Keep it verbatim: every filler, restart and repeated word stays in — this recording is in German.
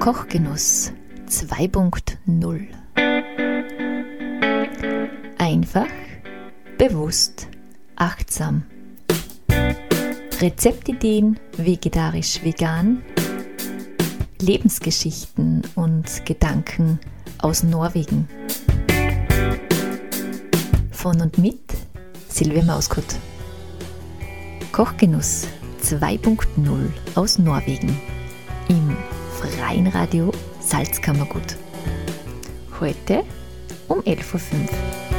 Kochgenuss zwei Punkt null. Einfach, bewusst, achtsam. Rezeptideen vegetarisch-vegan, Lebensgeschichten und Gedanken aus Norwegen. Von und mit Silvia Mauskott. Kochgenuss zwei Punkt null aus Norwegen im freien Radio Salzkammergut. Heute um elf Uhr fünf.